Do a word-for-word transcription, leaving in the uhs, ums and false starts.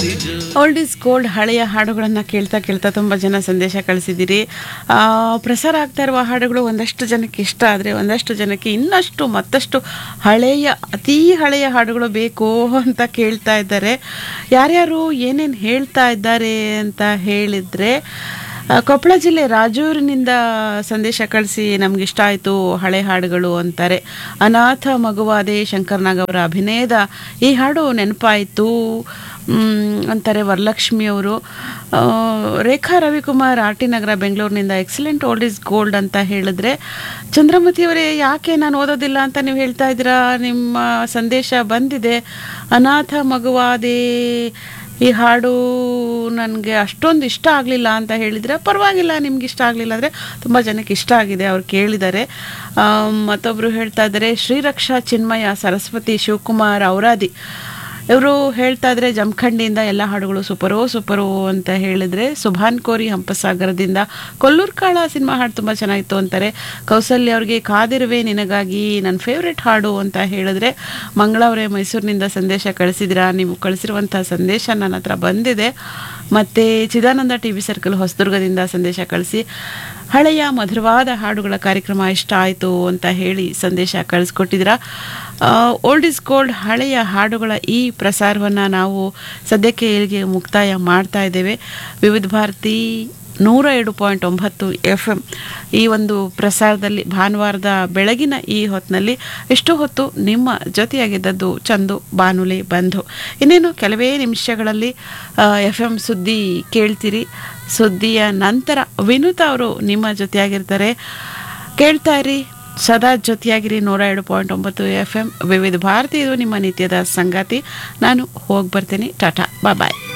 Old is gold ಹಳೆಯ ಹಾಡುಗಳನ್ನು ಕೇಳ್ತಾ ಕೇಳ್ತಾ ತುಂಬ ಜನ ಸಂದೇಶ ಕಳಿಸಿದ್ದೀರಿ. ಪ್ರಸಾರ ಆಗ್ತಾ ಇರುವ ಹಾಡುಗಳು ಒಂದಷ್ಟು ಜನಕ್ಕೆ ಇಷ್ಟ ಆದರೆ ಒಂದಷ್ಟು ಜನಕ್ಕೆ ಇನ್ನಷ್ಟು ಮತ್ತಷ್ಟು ಹಳೆಯ ಅತೀ ಹಳೆಯ ಹಾಡುಗಳು ಬೇಕು ಅಂತ ಕೇಳ್ತಾ ಇದ್ದಾರೆ. ಯಾರ್ಯಾರು ಏನೇನು ಹೇಳ್ತಾ ಇದ್ದಾರೆ ಅಂತ ಹೇಳಿದರೆ, ಕೊಪ್ಪಳ ಜಿಲ್ಲೆ ರಾಜೂರಿನಿಂದ ಸಂದೇಶ ಕಳಿಸಿ ನಮಗಿಷ್ಟ ಆಯಿತು ಹಳೆ ಹಾಡುಗಳು ಅಂತಾರೆ. ಅನಾಥ ಮಗುವಾದೆ ಶಂಕರ್ನಾಗ್ ಅವರ ಅಭಿನಯದ ಈ ಹಾಡು ನೆನಪಾಯಿತು ಅಂತಾರೆ ವರಲಕ್ಷ್ಮಿಯವರು. ರೇಖಾ ರವಿಕುಮಾರ್ ಆರ್ ಟಿ ನಗರ ಬೆಂಗಳೂರಿನಿಂದ ಎಕ್ಸಲೆಂಟ್ ಓಲ್ಡ್ ಈಸ್ ಗೋಲ್ಡ್ ಅಂತ ಹೇಳಿದ್ರೆ, ಚಂದ್ರಮತಿಯವರೇ ಯಾಕೆ ನಾನು ಓದೋದಿಲ್ಲ ಅಂತ ನೀವು ಹೇಳ್ತಾ ಇದ್ದೀರಾ, ನಿಮ್ಮ ಸಂದೇಶ ಬಂದಿದೆ. ಅನಾಥ ಮಗುವಾದೆ ಈ ಹಾಡು ನನಗೆ ಅಷ್ಟೊಂದು ಇಷ್ಟ ಆಗಲಿಲ್ಲ ಅಂತ ಹೇಳಿದರೆ ಪರವಾಗಿಲ್ಲ, ನಿಮ್ಗೆ ಇಷ್ಟ ಆಗಲಿಲ್ಲ ಅಂದರೆ ತುಂಬ ಜನಕ್ಕೆ ಇಷ್ಟ ಆಗಿದೆ, ಅವ್ರು ಕೇಳಿದ್ದಾರೆ. ಮತ್ತೊಬ್ಬರು ಹೇಳ್ತಾ ಇದ್ದಾರೆ ಶ್ರೀರಕ್ಷಾ ಚಿನ್ಮಯ ಸರಸ್ವತಿ ಶಿವಕುಮಾರ್ ಔರಾದಿ ಇವರು ಹೇಳ್ತಾ ಇದ್ರೆ ಜಮಖಂಡಿಯಿಂದ ಎಲ್ಲ ಹಾಡುಗಳು ಸೂಪರೋ ಸೂಪರೋ ಅಂತ ಹೇಳಿದರೆ. ಸುಭಾನ್ ಕೋರಿ ಹಂಪಸಾಗರದಿಂದ ಕೊಲ್ಲೂರು ಕಾಳ ಸಿನಿಮಾ ಹಾಡು ತುಂಬ ಚೆನ್ನಾಗಿತ್ತು ಅಂತಾರೆ. ಕೌಸಲ್ಯ ಅವ್ರಿಗೆ ಕಾದಿರುವೆ ನಿನಗಾಗಿ ನನ್ನ ಫೇವ್ರೆಟ್ ಹಾಡು ಅಂತ ಹೇಳಿದ್ರೆ. ಮಂಗಳವರೇ ಮೈಸೂರಿನಿಂದ ಸಂದೇಶ ಕಳಿಸಿದಿರಾ, ನೀವು ಕಳಿಸಿರುವಂಥ ಸಂದೇಶ ನನ್ನ ಹತ್ರ ಬಂದಿದೆ. ಮತ್ತು ಚಿದಾನಂದ ಟಿ ವಿ ಸರ್ಕಲ್ ಹೊಸದುರ್ಗದಿಂದ ಸಂದೇಶ ಕಳಿಸಿ ಹಳೆಯ ಮಧುರವಾದ ಹಾಡುಗಳ ಕಾರ್ಯಕ್ರಮ ಇಷ್ಟ ಆಯಿತು ಅಂತ ಹೇಳಿ ಸಂದೇಶ ಕಳಿಸ್ಕೊಟ್ಟಿದ್ದೀರಾ. ಓಲ್ಡ್ ಈಸ್ ಗೋಲ್ಡ್ ಹಳೆಯ ಹಾಡುಗಳ ಈ ಪ್ರಸಾರವನ್ನು ನಾವು ಸದ್ಯಕ್ಕೆ ಇಲ್ಲಿಗೆ ಮುಕ್ತಾಯ ಮಾಡ್ತಾ ಇದ್ದೇವೆ. ವಿವಿಧ ಭಾರತಿ ನೂರ ಎರಡು ಪಾಯಿಂಟ್ ಒಂಬತ್ತು ಎಫ್ ಎಮ್ ಈ ಒಂದು ಪ್ರಸಾರದಲ್ಲಿ ಭಾನುವಾರದ ಬೆಳಗಿನ ಈ ಹೊತ್ತಿನಲ್ಲಿ ಎಷ್ಟು ಹೊತ್ತು ನಿಮ್ಮ ಜೊತೆಯಾಗಿದ್ದದ್ದು ಚಂದು ಬಾನುಲಿ ಬಂಧು. ಇನ್ನೇನು ಕೆಲವೇ ನಿಮಿಷಗಳಲ್ಲಿ ಎಫ್ ಎಮ್ ಸುದ್ದಿ ಕೇಳ್ತೀರಿ. ಸುದ್ದಿಯ ನಂತರ ವಿನುತಾ ಅವರು ನಿಮ್ಮ ಜೊತೆಯಾಗಿರ್ತಾರೆ. ಕೇಳ್ತಾ ಇರಿ, ಸದಾ ಜೊತೆಯಾಗಿರಿ ನೂರ ಎರಡು ಪಾಯಿಂಟ್ ಒಂಬತ್ತು ಎಫ್ ಎಮ್ ವಿವಿಧ ಭಾರತಿ. ಇದು ನಿಮ್ಮ ನಿತ್ಯದ ಸಂಗಾತಿ. ನಾನು ಹೋಗಿ ಬರ್ತೀನಿ. ಟಾಟಾ, ಬಾಯ್ ಬಾಯ್.